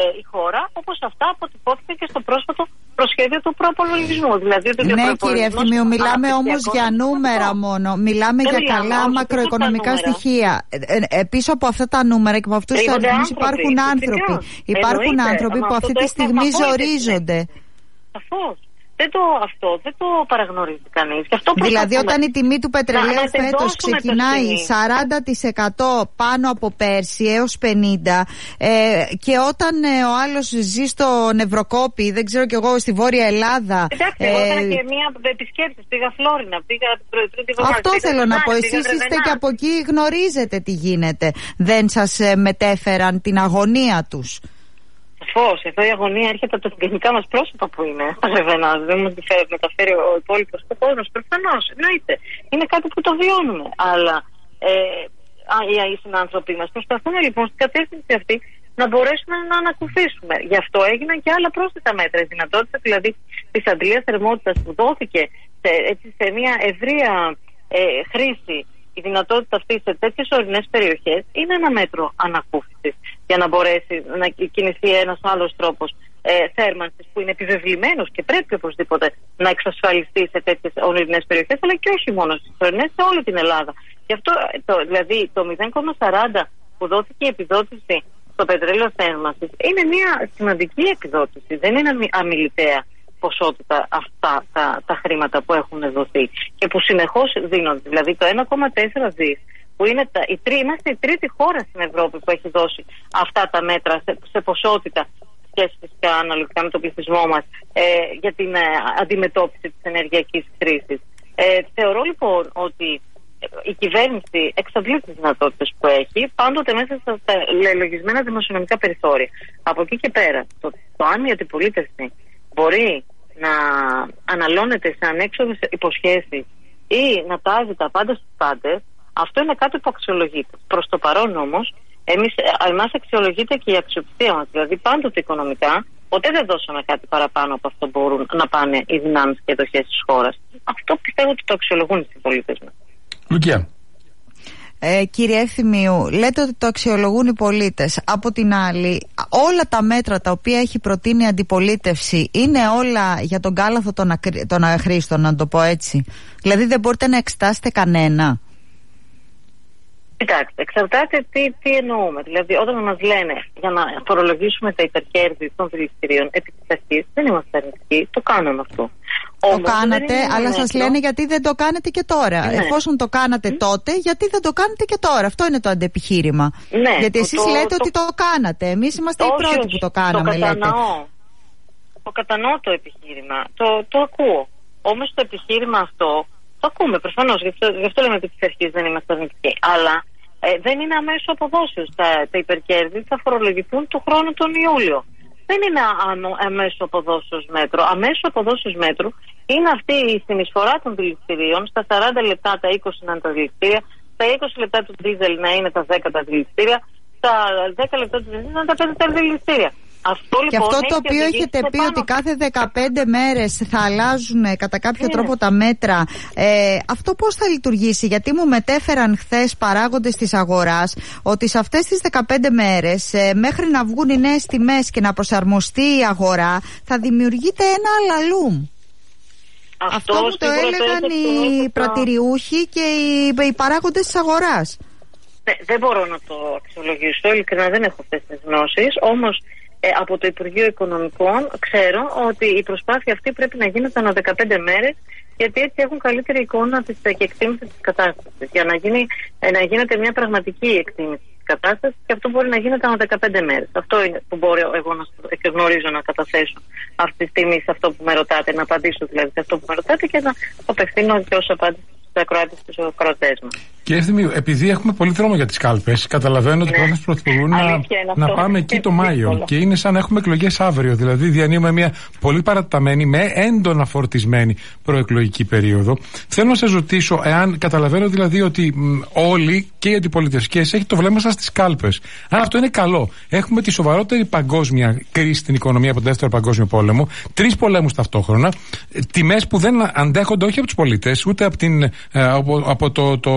η χώρα, όπως αυτά αποτυπώθηκαν και στο πρόσφατο προσχέδιο του προϋπολογισμού. Δηλαδή, ναι, κύριε Ευθυμίου, μιλάμε όμως για νούμερα μόνο. Μιλάμε για καλά μακροοικονομικά στοιχεία. Πίσω από αυτά τα νούμερα και από αυτούς τους αριθμούς υπάρχουν άνθρωποι. Υπάρχουν άνθρωποι που αυτή τη στιγμή ζορίζονται. Σαφώς. Αυτό δεν το παραγνωρίζει κανείς. Δηλαδή όταν η τιμή του πετρελαίου φέτος ξεκινάει 40% πάνω από πέρσι έως 50% και όταν ο άλλος ζει στον Ευρωκόπη, δεν ξέρω κι εγώ, στη Βόρεια Ελλάδα. Εντάξει, εγώ έκανα και μια επισκέψη, πήγα Φλόρινα, αυτό θέλω να πω, εσείς είστε και από εκεί, γνωρίζετε τι γίνεται. Δεν σας μετέφεραν την αγωνία τους? Σαφώς, εδώ η αγωνία έρχεται από τα συγγενικά μας πρόσωπα που είναι. Δεν μου μεταφέρει ο υπόλοιπος κόσμος. Προφανώς, εννοείται. Είναι κάτι που το βιώνουμε. Αλλά οι συνάνθρωποι μας προσπαθούν λοιπόν στην κατεύθυνση αυτή να μπορέσουμε να ανακουφίσουμε. Γι' αυτό έγιναν και άλλα πρόσθετα μέτρα. Η δυνατότητα δηλαδή της αντλίας θερμότητας που δόθηκε σε μια ευρεία χρήση. Η δυνατότητα αυτή σε τέτοιες ορεινές περιοχές είναι ένα μέτρο ανακούφισης για να μπορέσει να κινηθεί ένας άλλος τρόπος θέρμανσης που είναι επιβεβλημένος και πρέπει οπωσδήποτε να εξασφαλιστεί σε τέτοιες ορεινές περιοχές, αλλά και όχι μόνο στις ορεινές, σε όλη την Ελλάδα. Γι' αυτό δηλαδή το 0,40 που δόθηκε η επιδότηση στο πετρέλαιο θέρμανσης είναι μια σημαντική επιδότηση, δεν είναι αμιληταία ποσότητα αυτά τα χρήματα που έχουν δοθεί και που συνεχώς δίνονται. Δηλαδή το 1,4 δις που είναι είμαστε η τρίτη χώρα στην Ευρώπη που έχει δώσει αυτά τα μέτρα σε ποσότητα και φυσικά αναλογικά με τον πληθυσμό μας για την αντιμετώπιση της ενεργειακής κρίσης. Θεωρώ λοιπόν ότι η κυβέρνηση εξαντλεί τις δυνατότητες που έχει πάντοτε μέσα στα λογισμένα δημοσιονομικά περιθώρια. Από εκεί και πέρα το αν η αντιπολίτευση μπορεί να αναλώνεται σε ανέξοδες υποσχέσεις ή να τάζει τα πάντα στους πάντες, αυτό είναι κάτι που αξιολογείται. Προς το παρόν όμως, εμάς αξιολογείται και η αξιοπιστία μας. Δηλαδή πάντοτε οικονομικά, ποτέ δεν δώσαμε κάτι παραπάνω από αυτό μπορούν να πάνε οι δυνάμεις και εντοχές της χώρας. Αυτό πιστεύω ότι το αξιολογούν οι συμπολίτες μας. Λουκία. Κύριε Ευθυμίου, λέτε ότι το αξιολογούν οι πολίτες. Από την άλλη, όλα τα μέτρα τα οποία έχει προτείνει η αντιπολίτευση είναι όλα για τον κάλαθο των αχρήστων, να το πω έτσι. Δηλαδή δεν μπορείτε να εξετάσετε κανένα? Κοιτάξτε, εξαρτάται τι εννοούμε. Δηλαδή, όταν μας λένε για να φορολογήσουμε τα υπερκέρδη των δηληστηρίων επί της αρχής, δεν είμαστε αρνητικοί, το κάναμε αυτό. Το κάνατε, αλλά σας λένε γιατί δεν το κάνετε και τώρα. Ναι. Εφόσον το κάνατε τότε, γιατί δεν το κάνετε και τώρα? Αυτό είναι το αντεπιχείρημα. Ναι, γιατί εσείς λέτε ότι το κάνατε. Εμείς είμαστε οι πρώτοι που το κάναμε, λέτε. Το κατανοώ το επιχείρημα. Το ακούω. Όμως το επιχείρημα αυτό το ακούμε προφανώς. Γι' αυτό λέμε ότι επί της αρχής δεν είμαστε αρνητικοί. Αλλά δεν είναι αμέσως αποδόσεως. Τα υπερκέρδη θα φορολογηθούν του χρόνου τον Ιούλιο. Δεν είναι αμέσως αποδόσεως μέτρο. Αμέσως αποδόσεως μέτρο είναι αυτή η συνεισφορά των δηληστηρίων στα 40 λεπτά τα 20 να είναι τα δηληστήρια, στα 20 λεπτά του δίζελ να είναι τα 10 τα δηληστήρια, στα 10 λεπτά του δίζελ να είναι τα 5 τα δηληστήρια. Αυτό, και λοιπόν, αυτό το οποίο έχετε πει ότι κάθε 15 μέρες θα αλλάζουν κατά κάποιο τρόπο τα μέτρα, αυτό πώς θα λειτουργήσει? Γιατί μου μετέφεραν χθες παράγοντες της αγοράς ότι σε αυτές τις 15 μέρες μέχρι να βγουν οι νέες τιμές και να προσαρμοστεί η αγορά θα δημιουργείται ένα αλαλούμ. Αυτό μου το έλεγαν οι πρατηριούχοι και οι παράγοντες της αγοράς. Δεν μπορώ να το αξιολογήσω, ειλικρινά δεν έχω αυτές τις γνώσεις, όμως από το Υπουργείο Οικονομικών ξέρω ότι η προσπάθεια αυτή πρέπει να γίνεται ανά 15 μέρες, γιατί έτσι έχουν καλύτερη εικόνα και εκτίμηση της κατάστασης. Για να γίνεται μια πραγματική εκτίμηση της κατάστασης, και αυτό μπορεί να γίνεται ανά 15 μέρες. Αυτό είναι που μπορώ εγώ να γνωρίζω να καταθέσω αυτή τη στιγμή σε αυτό που με ρωτάτε, να απαντήσω δηλαδή σε αυτό που με ρωτάτε και να απευθύνω και ως απάντηση στους ακροάτες και στους ακροατές μας. Κύριε Ευθυμίου, επειδή έχουμε πολύ δρόμο για τις κάλπες, καταλαβαίνω ότι πρόκειται Πρωθυπουργού να πάμε εκεί το Μάιο και είναι σαν να έχουμε εκλογές αύριο. Δηλαδή, διανύουμε μια πολύ παρατεταμένη, με έντονα φορτισμένη προεκλογική περίοδο. Θέλω να σας ρωτήσω, εάν καταλαβαίνω δηλαδή ότι όλοι και οι αντιπολίτες και εσείς έχετε το βλέμμα σας στις κάλπες. Αν αυτό είναι καλό. Έχουμε τη σοβαρότερη παγκόσμια κρίση στην οικονομία από τον Δεύτερο Παγκόσμιο Πόλεμο, 3 πολέμους ταυτόχρονα, τιμές που δεν αντέχονται όχι από τους πολίτες, ούτε από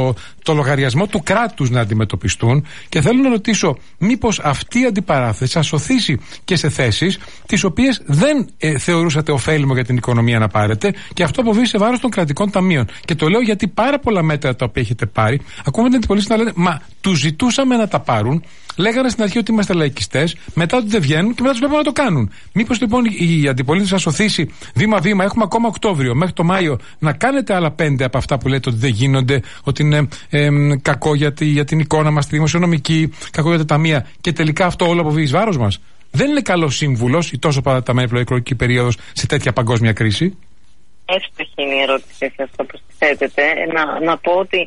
το λογαριασμό του κράτους να αντιμετωπιστούν, και θέλω να ρωτήσω μήπως αυτή η αντιπαράθεση σας οθήσει και σε θέσεις τις οποίες δεν θεωρούσατε ωφέλιμο για την οικονομία να πάρετε, και αυτό αποβεί σε βάρος των κρατικών ταμείων. Και το λέω γιατί πάρα πολλά μέτρα τα οποία έχετε πάρει, ακούμε την αντιπολίτευση να λένε μα τους ζητούσαμε να τα πάρουν. Λέγανε στην αρχή ότι είμαστε λαϊκιστές, μετά ότι δεν βγαίνουν και μετά τους βλέπουμε να το κάνουν. Μήπως λοιπόν η αντιπολίτευση σας οθήσει βήμα-βήμα, έχουμε ακόμα Οκτώβριο, μέχρι το Μάιο, να κάνετε άλλα 5 από αυτά που λέτε ότι δεν γίνονται, ότι είναι κακό για την εικόνα μας, τη δημοσιονομική, κακό για τα ταμεία, και τελικά αυτό όλο αποβεί εις βάρος μας? Δεν είναι καλός σύμβουλος η τόσο παραταμένη προεκλογική περίοδος σε τέτοια παγκόσμια κρίση? Εύστοχη είναι η ερώτηση αυτό που θέτετε. Να πω ότι,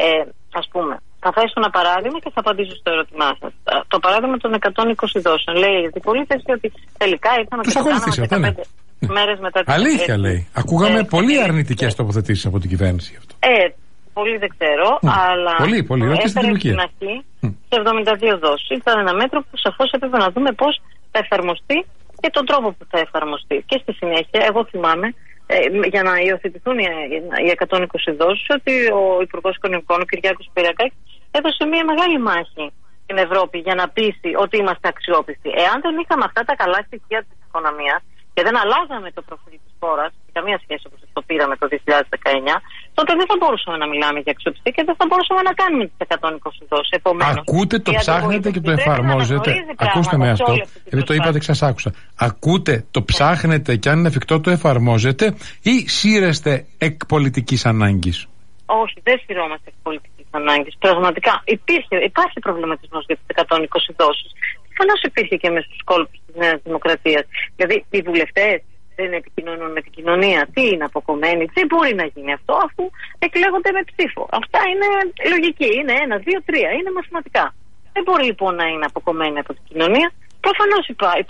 ας πούμε, θα θέσω ένα παράδειγμα και θα απαντήσω στο ερώτημά σας. Το παράδειγμα των 120 δόσεων. Λέει η αντιπολίτευση ότι τελικά ήρθαν και το κάναμε 15 μέρες μετά την αλήθεια λέει. Ακούγαμε πολύ αρνητικές τοποθετήσεις από την κυβέρνηση αυτό. Πολύ δεν ξέρω, αλλά πολύ. Έφερε στην αρχή σε 72 δόσεις. Ήταν ένα μέτρο που σαφώς έπρεπε να δούμε πώς θα εφαρμοστεί και τον τρόπο που θα εφαρμοστεί. Και στη συνέχεια, εγώ θυμάμαι, για να υιοθετηθούν οι 120 δόσεις, ότι ο Υπουργός Οικονομικών, ο Κυριάκος Πυριακάκης, έδωσε μια μεγάλη μάχη στην Ευρώπη για να πείσει ότι είμαστε αξιόπιστοι. Εάν δεν είχαμε αυτά τα καλά στοιχεία της οικονομίας και δεν αλλάζαμε το προφίλ της χώρας, καμία σχέση όπως το πήραμε το 2019, τότε δεν θα μπορούσαμε να μιλάμε για αξιοπιστία και δεν θα μπορούσαμε να κάνουμε τις 120 δόσεις. Επομένως, ακούτε, το ψάχνετε και το εφαρμόζετε. Ακούστε με αυτό, επειδή το είπατε και σας άκουσα. Ακούτε, το ψάχνετε και αν είναι εφικτό το εφαρμόζετε, ή σύρεστε εκ πολιτικής ανάγκης? Όχι, δεν σειρώμαστε εκ πολιτικής ανάγκης. Πραγματικά υπάρχει προβληματισμός για τις 120 δόσεις. Προφανώς υπήρχε και μέσα στους κόλπους της Νέας Δημοκρατίας. Δηλαδή, οι βουλευτές δεν επικοινωνούν με την κοινωνία. Τι είναι αποκομμένοι? Δεν μπορεί να γίνει αυτό αφού εκλέγονται με ψήφο. Αυτά είναι λογική. Είναι 1, 2, 3. Είναι μαθηματικά. Δεν μπορεί λοιπόν να είναι αποκομμένοι από την κοινωνία. Προφανώς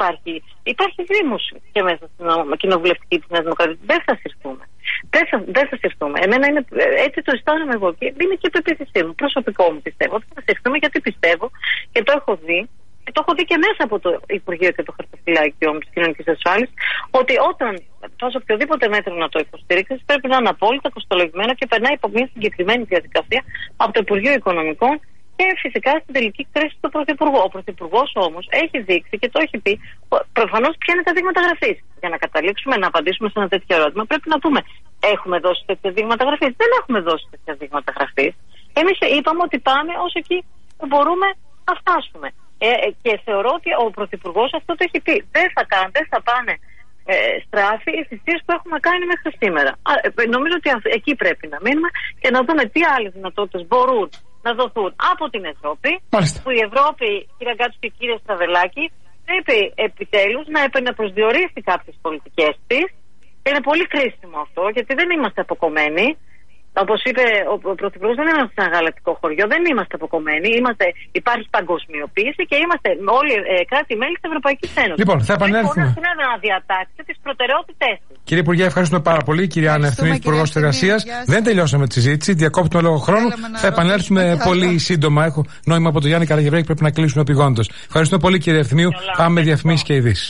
υπάρχει δήμωση και μέσα στην κοινοβουλευτική της Νέας Δημοκρατίας. Δεν θα συρθούμε. Δεν θα συρθούμε. Εμένα είναι, έτσι το αισθάνομαι εγώ και είναι και η πεποίθησή μου. Προσωπικό μου πιστεύω. Δεν θα συρθούμε γιατί πιστεύω και το έχω δει. Και το έχω δει και μέσα από το Υπουργείο και το Χαρτοφυλάκιο της Κοινωνικής Ασφάλισης, ότι όταν πας οποιοδήποτε μέτρο να το υποστηρίξεις, πρέπει να είναι απόλυτα κοστολογημένο και περνάει από μια συγκεκριμένη διαδικασία από το Υπουργείο Οικονομικών και φυσικά στην τελική κρίση του Πρωθυπουργού. Ο Πρωθυπουργός όμως έχει δείξει και το έχει πει προφανώς ποια είναι τα δείγματα γραφής. Για να καταλήξουμε να απαντήσουμε σε ένα τέτοιο ερώτημα, πρέπει να πούμε: έχουμε δώσει τέτοια δείγματα γραφής? Δεν έχουμε δώσει τέτοια δείγματα γραφής. Εμείς είπαμε ότι πάμε ως εκεί που μπορούμε να φτάσουμε. Και θεωρώ ότι ο Πρωθυπουργός αυτό το έχει πει. Δεν θα πάνε στράφη οι θυσίες που έχουμε κάνει μέχρι σήμερα. Νομίζω ότι εκεί πρέπει να μείνουμε και να δούμε τι άλλες δυνατότητες μπορούν να δοθούν από την Ευρώπη. Μάλιστα. Που η Ευρώπη, κύριε Γκάτσου και κύριε Στραβελάκη, πρέπει επιτέλους να προσδιορίσει κάποιες πολιτικές της. Είναι πολύ κρίσιμο αυτό, γιατί δεν είμαστε αποκομμένοι. Όπως είπε ο Πρωθυπουργός, δεν είμαστε σε ένα γαλακτικό χωριό, δεν είμαστε αποκομμένοι. Υπάρχει παγκοσμιοποίηση και είμαστε όλοι κράτη-μέλη της Ευρωπαϊκής Ένωσης. Λοιπόν, θα επανέλθουμε. Δεν να διατάξετε τις προτεραιότητές της. Κύριε Υπουργέ, ευχαριστούμε πάρα πολύ. Κυρία Άννα Ευθυμίου, Υπουργός της Εργασίας. Δεν τελειώσαμε τη συζήτηση, διακόπτουμε λόγω χρόνου. Θα επανέλθουμε πολύ σύντομα. Έχω νόημα από τον Γιάννη Καραγευρέκη, πρέπει να κλείσουμε επειγόντως. Ευχαριστούμε πολύ, κύριε Ευθυμίου. Πάμε διαφημίσεις και ειδήσεις.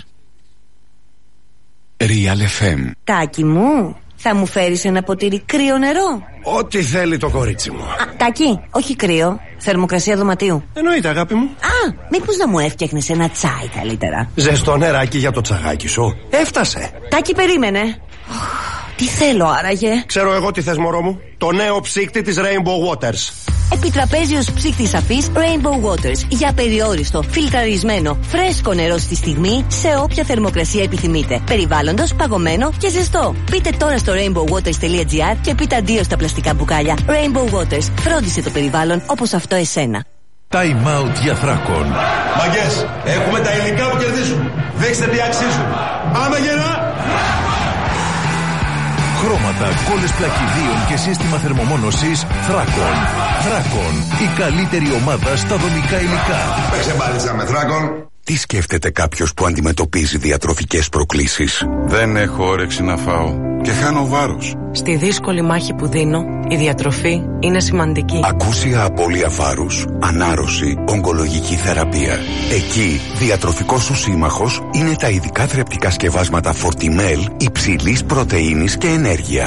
Real FM. Τάκη μου, θα μου φέρεις ένα ποτήρι κρύο νερό? Ό,τι θέλει το κορίτσι μου. Τάκη, όχι κρύο. Θερμοκρασία δωματίου. Εννοείται, αγάπη μου. Μήπως να μου έφτιαχνες ένα τσάι καλύτερα? Ζεστό νεράκι για το τσαγάκι σου. Έφτασε. Τάκη, περίμενε. Τι θέλω άραγε? Ξέρω εγώ τι θες, μωρό μου. Το νέο ψύκτη της Rainbow Waters. Επιτραπέζιος ψύκτης αφής Rainbow Waters. Για περιόριστο, φιλτραρισμένο, φρέσκο νερό στη στιγμή, σε όποια θερμοκρασία επιθυμείτε. Περιβάλλοντος, παγωμένο και ζεστό. Μπείτε τώρα στο rainbowwaters.gr και πείτε αντίο στα πλαστικά μπουκάλια. Rainbow Waters. Φρόντισε το περιβάλλον όπως αυτό εσένα. Time out για Θράκον. Μαγκές, έχουμε τα υλικά που κερδίζουν. Δείξτε τι αξίζουν. Πάμε γερά! Χρώματα, κόλλες πλακιδίων και σύστημα θερμομόνωσης Θράκον. Θράκον, η καλύτερη ομάδα στα δομικά υλικά. Παίξε μπάλιτσα με Θράκον. Τι σκέφτεται κάποιος που αντιμετωπίζει διατροφικές προκλήσεις? Δεν έχω όρεξη να φάω και χάνω βάρος. Στη δύσκολη μάχη που δίνω, η διατροφή είναι σημαντική. Ακούσια απώλεια βάρους, ανάρρωση, ογκολογική θεραπεία. Εκεί, διατροφικός σου σύμμαχος είναι τα ειδικά θρεπτικά σκευάσματα Fortimel υψηλής πρωτεΐνης και ενέργειας.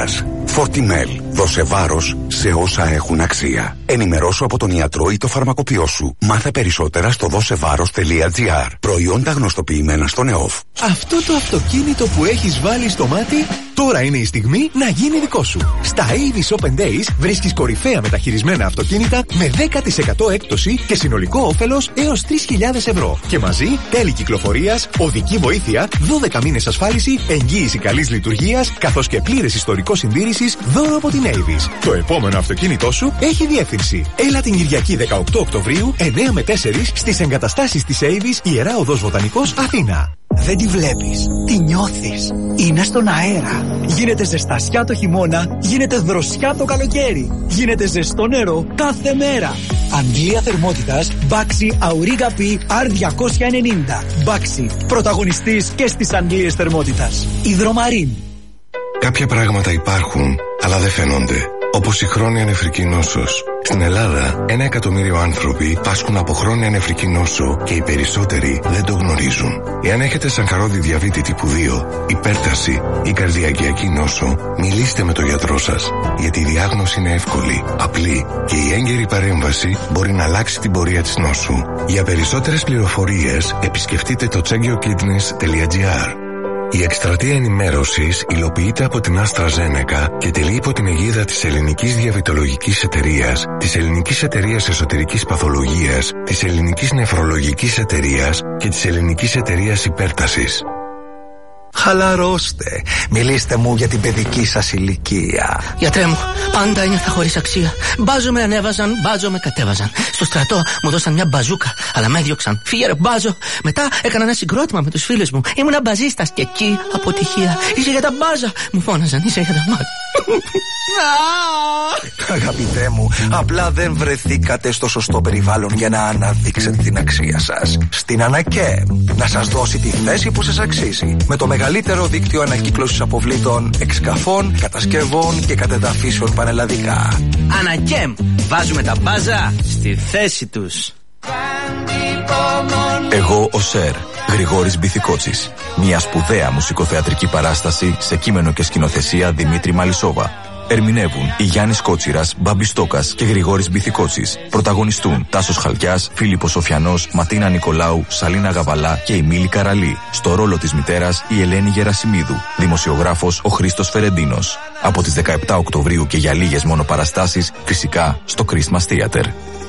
Φορτιμέλ. Δώσε βάρος σε όσα έχουν αξία. Ενημερώσου από τον ιατρό ή το φαρμακοποιό σου. Μάθε περισσότερα στο δώσεβάρος.gr. Προϊόντα γνωστοποιημένα στον ΕΟΦ. Αυτό το αυτοκίνητο που έχεις βάλει στο μάτι, τώρα είναι η στιγμή να γίνει δικό σου. Στα Avis Open Days βρίσκεις κορυφαία μεταχειρισμένα αυτοκίνητα με 10% έκπτωση και συνολικό όφελος έως 3.000 ευρώ. Και μαζί τέλη κυκλοφορίας, οδική βοήθεια, 12 μήνες ασφάλιση, εγγύηση καλής λειτουργίας, καθώς και πλήρες ιστορικό συντήρησης, δώρο από την Avis. Το επόμενο αυτοκίνητό σου έχει διεύθυνση. Έλα την Κυριακή 18 Οκτωβρίου, 9 με 4 στις εγκαταστάσεις της Avis, Ιερά Οδός Βοτανικός, Αθήνα. Δεν τη βλέπεις, τη νιώθεις. Είναι στον αέρα. Γίνεται ζεστασιά το χειμώνα, γίνεται δροσιά το καλοκαίρι. Γίνεται ζεστό νερό κάθε μέρα. Αντλία θερμότητας Baxi Auriga P R290. Baxi, πρωταγωνιστής και στις αντλίες θερμότητας. Υδρομαρίν. Κάποια πράγματα υπάρχουν, αλλά δεν φαίνονται. Όπως η χρόνια νεφρική νόσος. Στην Ελλάδα, 1 εκατομμύριο άνθρωποι πάσχουν από χρόνια νεφρική νόσο και οι περισσότεροι δεν το γνωρίζουν. Εάν έχετε σαγχαρώδη διαβήτη τύπου 2, υπέρταση ή καρδιακιακή νόσο, μιλήστε με τον γιατρό σας. Γιατί η διάγνωση είναι εύκολη, απλή και η έγκαιρη παρέμβαση μπορεί να αλλάξει την πορεία της νόσου. Για περισσότερες πληροφορίες, επισκεφτείτε το checkyourkidneys.gr. Η εκστρατεία ενημέρωσης υλοποιείται από την AstraZeneca και τελεί υπό την αιγίδα της Ελληνικής Διαβητολογικής Εταιρείας, της Ελληνικής Εταιρείας Εσωτερικής Παθολογίας, της Ελληνικής Νεφρολογικής Εταιρείας και της Ελληνικής Εταιρείας Υπέρτασης. Χαλαρώστε. Μιλήστε μου για την παιδική σας ηλικία. Γιατρέ μου, πάντα ένιωθα χωρίς αξία. Μπάζο με ανέβαζαν, μπάζο με κατέβαζαν. Στο στρατό μου δώσαν μια μπαζούκα, αλλά με έδιωξαν. Φύγε ρε μπάζο. Μετά έκανα ένα συγκρότημα με τους φίλους μου. Ήμουνα μπαζίστας και εκεί αποτυχία. Είσαι για τα μπάζα. Μου φώναζαν, είσαι για τα μπάζα. Αγαπητέ μου, απλά δεν βρεθήκατε στο σωστό περιβάλλον για να αναδείξετε την αξία σας. Στην ΑΝΑΚΕ να σας δώσει τη θέση που σας αξίζει. Με το μεγαλύτερο δίκτυο ανακύκλωσης αποβλήτων, εξκαφών, κατασκευών και κατεδαφίσεων πανελλαδικά. ΑΝΑΚΕΜ, βάζουμε τα μπάζα στη θέση τους. Εγώ ο Σερ, Γρηγόρης Μπιθικότσης. Μια σπουδαία μουσικοθεατρική παράσταση σε κείμενο και σκηνοθεσία Δημήτρη Μαλισσόβα. Ερμηνεύουν η Γιάννης Κότσιρας, Μπάμπης Στόκας και Γρηγόρης Μπιθικότσης. Πρωταγωνιστούν Τάσος Χαλκιάς, Φίλιππος Σοφιανός, Ματίνα Νικολάου, Σαλίνα Γαβαλά και η Μίλη Καραλή. Στο ρόλο της μητέρας η Ελένη Γερασιμίδου. Δημοσιογράφος ο Χρήστος Φερεντίνος. Από τις 17 Οκτωβρίου και για λίγες μόνο παραστάσεις, φυσικά στο Christmas Theater.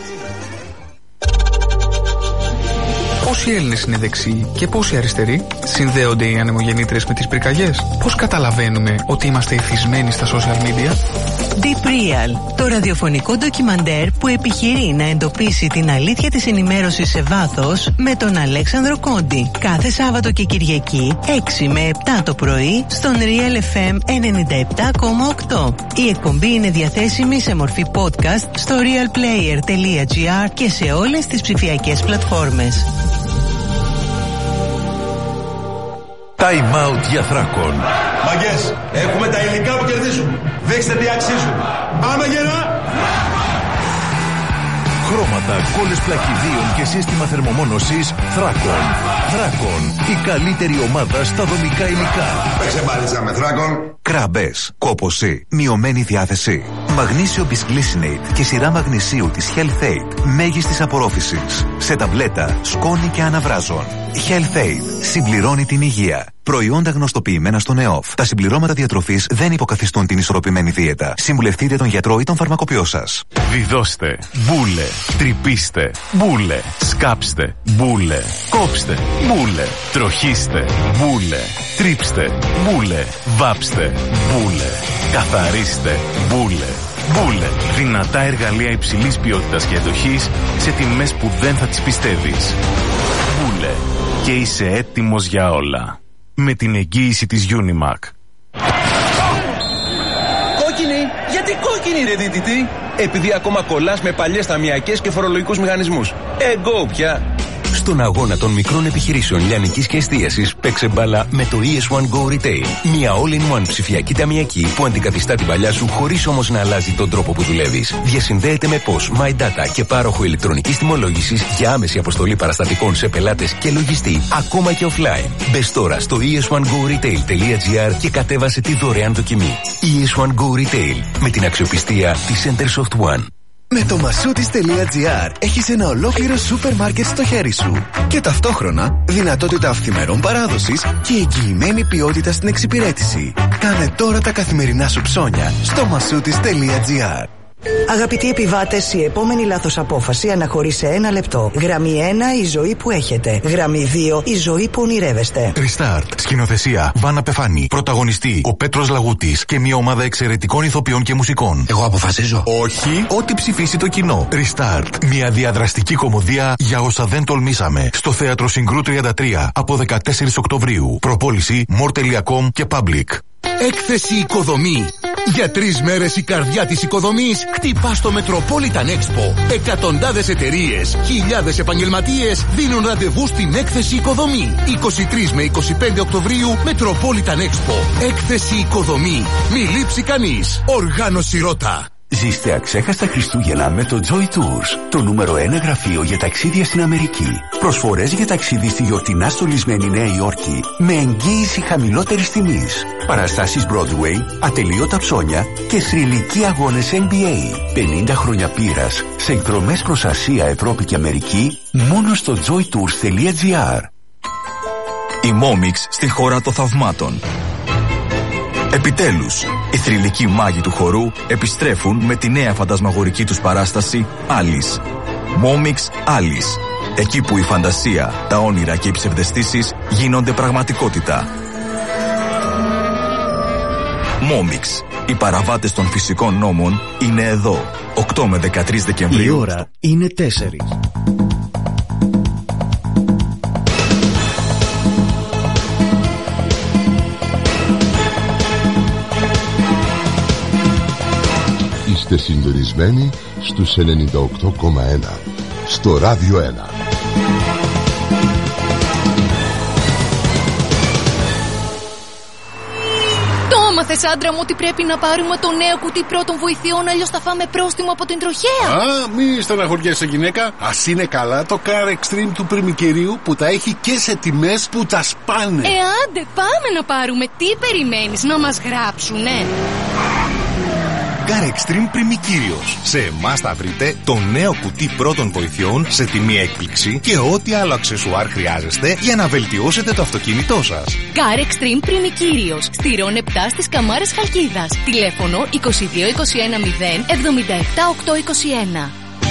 Πόσοι Έλληνες είναι δεξιοί και πόσοι αριστεροί? Συνδέονται οι ανεμογεννήτριες με τις πυρκαγιές? Πώς καταλαβαίνουμε ότι είμαστε εθισμένοι στα social media? Deep Real, το ραδιοφωνικό ντοκιμαντέρ που επιχειρεί να εντοπίσει την αλήθεια της ενημέρωσης σε βάθος με τον Αλέξανδρο Κόντι. Κάθε Σάββατο και Κυριακή 6 με 7 το πρωί στον Real FM 97,8. Η εκπομπή είναι διαθέσιμη σε μορφή podcast στο realplayer.gr και σε όλες τις ψηφιακές πλατφόρμες. Time out για Θράκον. Μαγκές, έχουμε τα υλικά που κερδίζουν. Δείξτε τι αξίζουν. Πάμε γερά! Χρώματα, κόλλες πλακιδίων και σύστημα θερμομόνωσης Θράκον. Θράκον, η καλύτερη ομάδα στα δομικά υλικά. Παίξε μπάλιτσα με Θράκον. Κράμπες, κόπωση, μειωμένη διάθεση. Μαγνήσιο Bisglycinate και σειρά μαγνησίου της Health Aid μέγιστης απορρόφησης. Σε ταμπλέτα, σκόνη και αναβράζων. Health Aid συμπληρώνει την υγεία. Προϊόντα γνωστοποιημένα στον ΕΟΦ. Τα συμπληρώματα διατροφής δεν υποκαθιστούν την ισορροπημένη δίαιτα. Συμβουλευτείτε τον γιατρό ή τον φαρμακοποιό σας. Βιδώστε, μπούλε, τρυπήστε, μπούλε, σκάψτε, μπούλε, κόψτε, μπούλε, τροχίστε, μπούλε, τρίψτε, μπούλε, βάψτε, μπούλε, καθαρίστε, μπούλε. Μπούλε, δυνατά εργαλεία υψηλής ποιότητας και εντοχής σε τιμές που δεν θα τις πιστεύεις. Μπούλε, και είσαι έτοιμος για όλα. Με την εγγύηση της Unimac. Κόκκινη! Γιατί κόκκινη ρε δίτητη? Επειδή ακόμα κολλάς με παλιές ταμιακές και φορολογικούς μηχανισμούς. Go πια! Στον αγώνα των μικρών επιχειρήσεων λιανικής και εστίασης, παίξε μπάλα με το ES1 Go Retail. Μια all-in-one ψηφιακή ταμιακή που αντικαθιστά την παλιά σου χωρίς όμως να αλλάζει τον τρόπο που δουλεύεις. Διασυνδέεται με POS, My Data και πάροχο ηλεκτρονικής τιμολόγησης για άμεση αποστολή παραστατικών σε πελάτες και λογιστή, ακόμα και offline. Μπες τώρα στο es1goretail.gr και κατέβασε τη δωρεάν δοκιμή. ES1 Go Retail, με την αξιοπιστία της Centersoft One. Με το masoutis.gr έχεις ένα ολόκληρο σούπερ μάρκετ στο χέρι σου και ταυτόχρονα δυνατότητα αυθημερών παράδοσης και εγγυημένη ποιότητα στην εξυπηρέτηση. Κάνε τώρα τα καθημερινά σου ψώνια στο masoutis.gr. Αγαπητοί επιβάτες, η επόμενη λάθος απόφαση αναχωρεί σε 1 λεπτό. Γραμμή 1, η ζωή που έχετε. Γραμμή 2, η ζωή που ονειρεύεστε. Restart. Σκηνοθεσία Βάνα Πεφάνη. Πρωταγωνιστή ο Πέτρος Λαγούτης και μια ομάδα εξαιρετικών ηθοποιών και μουσικών. Εγώ αποφασίζω. Όχι, ό,τι ψηφίσει το κοινό. Restart. Μια διαδραστική κωμωδία για όσα δεν τολμήσαμε. Στο Θέατρο Συγκρού 33 από 14 Οκτωβρίου. Προπόληση More.com και Public. Έκθεση Οικοδομή. Για 3 μέρες η καρδιά της οικοδομής χτυπά στο Metropolitan Expo. Εκατοντάδες εταιρείες, χιλιάδες επαγγελματίες δίνουν ραντεβού στην Έκθεση Οικοδομή. 23 με 25 Οκτωβρίου Metropolitan Expo. Έκθεση Οικοδομή. Μη λείψει κανείς. Οργάνωση Ρώτα. Ζήστε αξέχαστα Χριστούγεννα με το Joy Tours, το νούμερο 1 γραφείο για ταξίδια στην Αμερική. Προσφορές για ταξίδι στη γιορτινά στολισμένη Νέα Υόρκη με εγγύηση χαμηλότερης τιμής. Παραστάσεις Broadway, ατελείωτα ψώνια και θρυλικοί αγώνες NBA. 50 χρόνια πείρας σε εκδρομές προς Ασία, Ευρώπη και Αμερική μόνο στο joytours.gr. Η Momix στη χώρα των θαυμάτων. Επιτέλους, οι θρυλικοί μάγοι του χορού επιστρέφουν με τη νέα φαντασμαγορική τους παράσταση Alice. Momix Alice. Εκεί που η φαντασία, τα όνειρα και οι ψευδαισθήσεις γίνονται πραγματικότητα. Momix. Οι παραβάτες των φυσικών νόμων είναι εδώ. 8 με 13 Δεκεμβρίου. Η ώρα είναι 4. Είστε συντονισμένοι στους 98,1 στο Ράδιο 1. Έμαθες, άντρα μου, ότι πρέπει να πάρουμε το νέο κουτί πρώτων βοηθειών, αλλιώς θα φάμε πρόστιμο από την τροχέα. Α, μη στεναχωριέσαι, γυναίκα. Ας είναι καλά το Car Extreme του πριμικερίου που τα έχει και σε τιμές που τα σπάνε. Άντε, πάμε να πάρουμε. Τι περιμένεις, να μας γράψουνε? Car Extreme Πριμικύριος. Σε εμάς θα βρείτε το νέο κουτί πρώτων βοηθειών σε τιμή έκπληξη και ό,τι άλλο αξεσουάρ χρειάζεστε για να βελτιώσετε το αυτοκίνητό σας. Car Extreme Πριμικύριος. Στη Ρον 7 στις Καμάρες Χαλκίδας. Τηλέφωνο 22 21 0 77 821.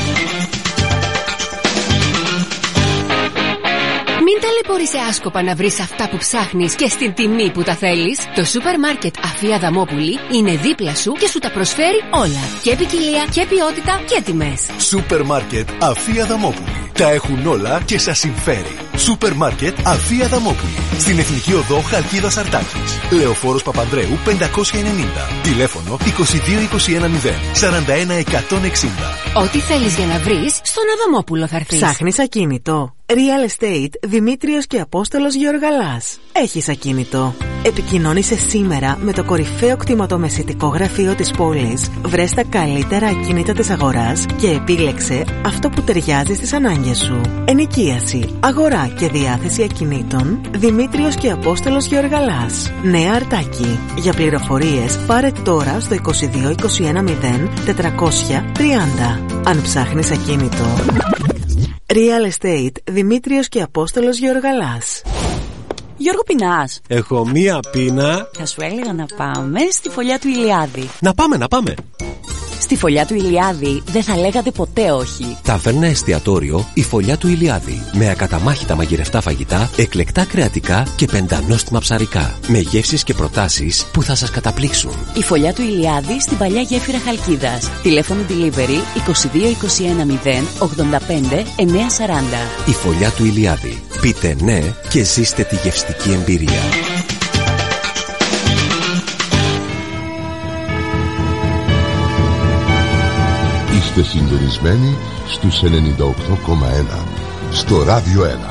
Μην ταλαιπωρείσαι άσκοπα να βρεις αυτά που ψάχνεις και στην τιμή που τα θέλεις. Το σούπερ μάρκετ Αφία Αδαμόπουλη είναι δίπλα σου και σου τα προσφέρει όλα. Και ποικιλία και ποιότητα και τιμές. Σούπερ μάρκετ Αφία Αδαμόπουλη. Τα έχουν όλα και σας συμφέρει. Σούπερ μάρκετ Αφία Αδαμόπουλη. Στην Εθνική Οδό Χαλκίδας Αρτάκης. Λεωφόρος Παπανδρέου 590. Τηλέφωνο 22 21 0 41 160. Ό,τι θέλεις για να βρεις, στον Αδαμόπουλο θα έρθεις. Ψάχνεις ακίνητο? Real Estate Δημήτριος και Απόστολος Γεωργαλάς. Έχεις ακίνητο? Επικοινώνησε σήμερα με το κορυφαίο κτηματομεσητικό γραφείο της πόλης. Βρες τα καλύτερα ακίνητα της αγοράς και επίλεξε αυτό που ταιριάζει στις ανάγκες σου. Ενοικίαση, αγορά και διάθεση ακινήτων. Δημήτριος και Απόστολος Γεωργαλάς. Νέα Αρτάκη. Για πληροφορίες πάρε τώρα στο 22 21 0 430. Αν ψάχνεις ακίνητο, Real Estate Δημήτριος και Απόστολος Γεωργαλάς. Γιώργο, πεινάς? Έχω μία πείνα. Θα σου έλεγα να πάμε στη Φωλιά του Ηλιάδη. Να πάμε. Στη Φωλιά του Ηλιάδη δεν θα λέγατε ποτέ όχι. Ταβέρνα εστιατόριο η Φωλιά του Ηλιάδη. Με ακαταμάχητα μαγειρευτά φαγητά, εκλεκτά κρεατικά και πεντανόστιμα ψαρικά. Με γεύσεις και προτάσεις που θα σας καταπλήξουν. Η Φωλιά του Ηλιάδη στην παλιά γέφυρα Χαλκίδας. Τηλέφωνο delivery 22 21 0 85 940. Η Φωλιά του Ηλιάδη. Πείτε ναι και ζήστε τη γευστική εμπειρία. Είστε συντονισμένοι στους 98,1 στο Ράδιο 1.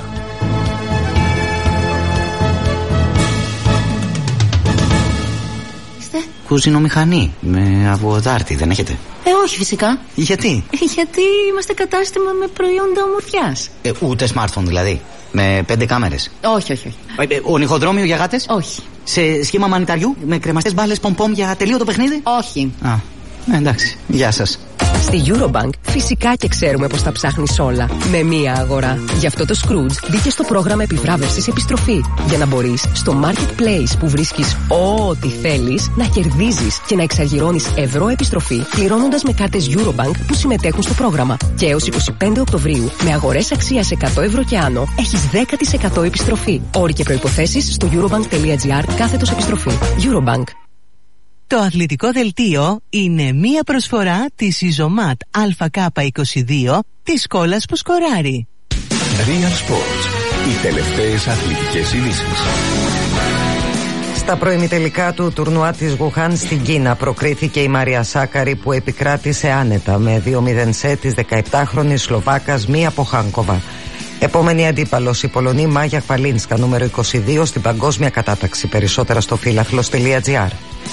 Κουζινομηχανή με αβοδάρτη δεν έχετε? Όχι φυσικά. Γιατί? Γιατί είμαστε κατάστημα με προϊόντα ομορφιάς. Ούτε smartphone δηλαδή? Με 5 κάμερες? Όχι. Ονυχοδρόμιο για γάτες? Όχι. Σε σχήμα μανιταριού με κρεμαστές μπάλες πομ-πομ για τελείωτο παιχνίδι? Όχι. Εντάξει, γεια σας. Στη Eurobank φυσικά και ξέρουμε πως τα ψάχνεις όλα με μία αγορά. Γι' αυτό το Scrooge μπήκε στο πρόγραμμα επιβράβευσης επιστροφή. Για να μπορείς στο marketplace που βρίσκεις ό,τι θέλεις να κερδίζεις και να εξαργυρώνεις ευρώ επιστροφή πληρώνοντας με κάρτες Eurobank που συμμετέχουν στο πρόγραμμα. Και έως 25 Οκτωβρίου με αγορές αξίας 100 ευρώ και άνω έχεις 10% επιστροφή. Όροι και προϋποθέσεις στο eurobank.gr/επιστροφή. Eurobank. Το αθλητικό δελτίο είναι μία προσφορά της Ιζωμάτ ΑΚ22 της κόλλας που σκοράρει. Real Sports. Οι τελευταίες αθλητικές ειδήσεις. Στα προημιτελικά του τουρνουά της Γουχάν στην Κίνα προκρίθηκε η Μαρία Σάκαρη που επικράτησε άνετα με 2-0 σετ της 17χρονης Σλοβάκας Μία Ποχάνκοβα. Επόμενη αντίπαλος η Πολωνή Μάγια Χβαλίνσκα, νούμερο 22 στην παγκόσμια κατάταξη. Περισσότερα στο φύλαθλος.gr.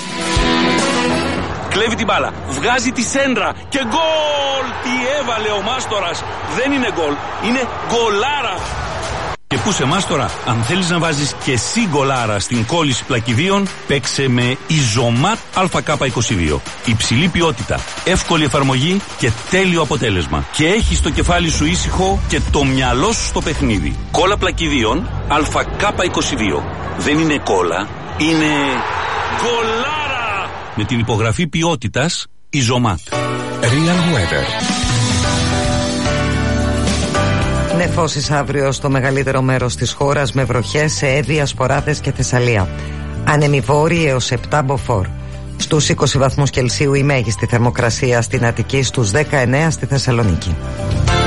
Κλέβει την μπάλα, βγάζει τη σέντρα και γκολ! Τι έβαλε ο Μάστορας! Δεν είναι γκολ, είναι γκολάρα! Και πού σε Μάστορα, αν θέλεις να βάζεις και εσύ γκολάρα στην κόλληση πλακιδίων, παίξε με Ιζωμάτ ΑΚ22. Υψηλή ποιότητα, εύκολη εφαρμογή και τέλειο αποτέλεσμα. Και έχεις το κεφάλι σου ήσυχο και το μυαλό σου στο παιχνίδι. Κόλλα πλακιδίων ΑΚ22. Δεν είναι κόλλα, είναι γκολάρα! Με την υπογραφή ποιότητας Ιζωμάτ. Real Weather. Νεφώσεις αύριο στο μεγαλύτερο μέρος της χώρας με βροχές σε Εύβοια, Σποράδες και Θεσσαλία. Άνεμοι βόρειοι έως 7 μποφόρ. Στους 20 βαθμούς Κελσίου η μέγιστη θερμοκρασία στην Αττική, στους 19 στη Θεσσαλονίκη.